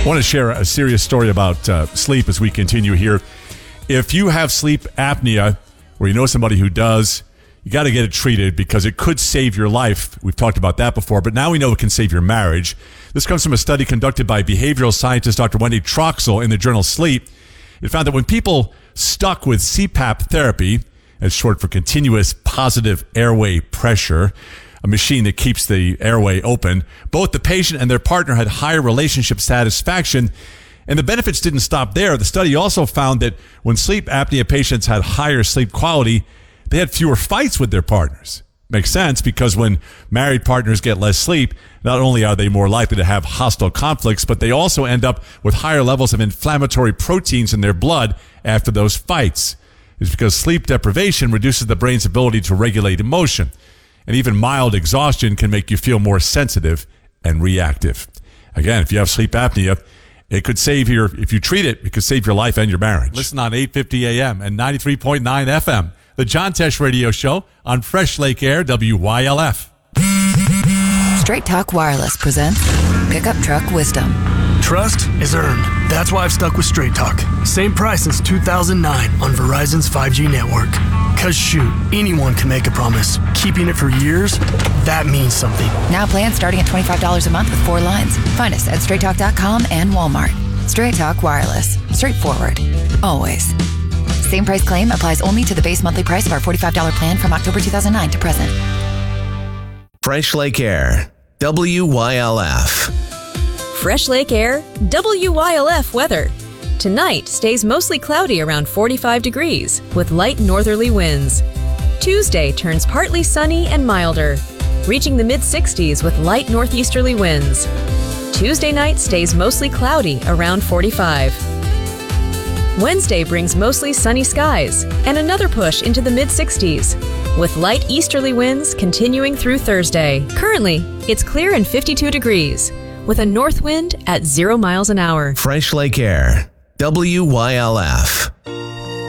I want to share a serious story about sleep as we continue here. If you have sleep apnea, or you know somebody who does, you got to get it treated because it could save your life. We've talked about that before, but now we know it can save your marriage. This comes from a study conducted by behavioral scientist Dr. Wendy Troxel in the journal Sleep. It found that when people stuck with CPAP therapy, as short for continuous positive airway pressure, a machine that keeps the airway open, both the patient and their partner had higher relationship satisfaction. And the benefits didn't stop there. The study also found that when sleep apnea patients had higher sleep quality, they had fewer fights with their partners. Makes sense, because when married partners get less sleep, not only are they more likely to have hostile conflicts, but they also end up with higher levels of inflammatory proteins in their blood after those fights. It's because sleep deprivation reduces the brain's ability to regulate emotion. And even mild exhaustion can make you feel more sensitive and reactive. Again, if you have sleep apnea, it could save if you treat it, it could save your life and your marriage. Listen on 850 AM and 93.9 FM. The John Tesh Radio Show on Fresh Lake Air, WYLF. Straight Talk Wireless presents Pickup Truck Wisdom. Trust is earned. That's why I've stuck with Straight Talk. Same price since 2009 on Verizon's 5G network. Cause shoot, anyone can make a promise. Keeping it for years, that means something. Now plans starting at $25 a month with 4 lines. Find us at straighttalk.com and Walmart. Straight Talk Wireless. Straightforward. Always. Same price claim applies only to the base monthly price of our $45 plan from October 2009 to present. Fresh Lake Air, WYLF. Fresh Lake Air, WYLF weather. Tonight stays mostly cloudy around 45 degrees with light northerly winds. Tuesday turns partly sunny and milder, reaching the mid-60s with light northeasterly winds. Tuesday night stays mostly cloudy around 45. Wednesday brings mostly sunny skies and another push into the mid-60s, with light easterly winds continuing through Thursday. Currently, it's clear and 52 degrees, with a north wind at 0 miles an hour. Fresh Lake Air, WYLF.